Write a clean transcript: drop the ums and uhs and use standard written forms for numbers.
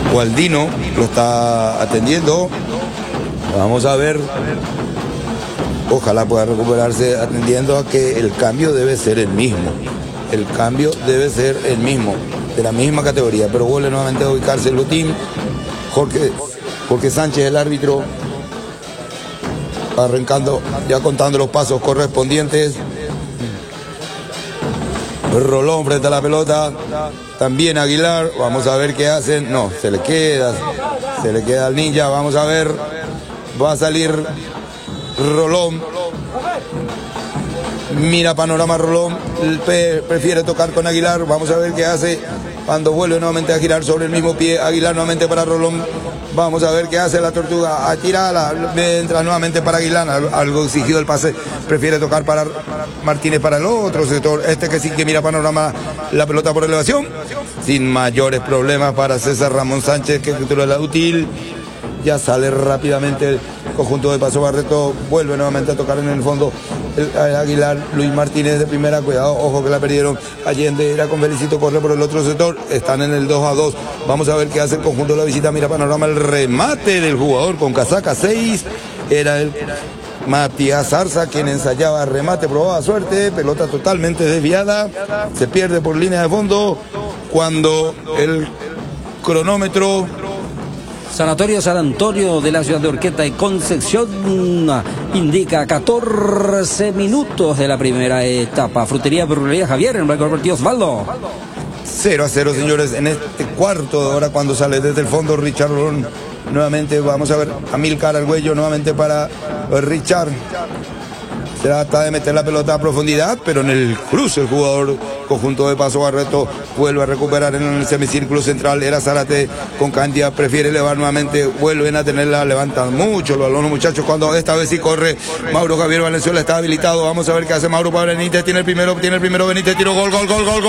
Gualdino lo está atendiendo. Vamos a ver. Ojalá pueda recuperarse atendiendo a que el cambio debe ser el mismo. El cambio debe ser el mismo, de la misma categoría, pero vuelve nuevamente a ubicarse el botín. Jorge Sánchez, el árbitro, arrancando, ya contando los pasos correspondientes. Rolón frente a la pelota, también Aguilar, vamos a ver qué hacen. No, se le queda al ninja, vamos a ver, va a salir Rolón. Mira panorama Rolón, prefiere tocar con Aguilar, vamos a ver qué hace cuando vuelve nuevamente a girar sobre el mismo pie. Aguilar nuevamente para Rolón, vamos a ver qué hace la Tortuga, a tirarla, entra nuevamente para Aguilar, algo exigido el pase, prefiere tocar para Martínez para el otro sector, que sí que mira panorama, la pelota por elevación, sin mayores problemas para César Ramón Sánchez, que captura la útil. Ya sale rápidamente el conjunto de Paso Barreto, vuelve nuevamente a tocar en el fondo el Aguilar. Luis Martínez de primera, cuidado, ojo que la perdieron. Allende era con Felicito, corre por el otro sector, están en el 2-2. Vamos a ver qué hace el conjunto de la visita. Mira panorama, el remate del jugador con casaca 6, era el Matías Zarza quien ensayaba remate, probaba suerte, pelota totalmente desviada, se pierde por línea de fondo cuando el cronómetro. Sanatorio San Antonio de la ciudad de Orqueta y Concepción indica 14 minutos de la primera etapa. Frutería Verrulería Javier en el marcador partido Osvaldo. 0-0, señores, en este cuarto de hora cuando sale desde el fondo Richard Rolón. Nuevamente vamos a ver a Milcar Argüello, nuevamente para Richard. Trata de meter la pelota a profundidad, pero en el cruce el jugador conjunto de Paso Barreto vuelve a recuperar en el semicírculo central. Era Zárate con Candia, prefiere elevar nuevamente, vuelven a tenerla, levantan mucho los balones, muchachos, cuando esta vez sí corre Mauro Javier Valenzuela, está habilitado. Vamos a ver qué hace Mauro para Benítez, tiene el primero Benítez, tiro, gol.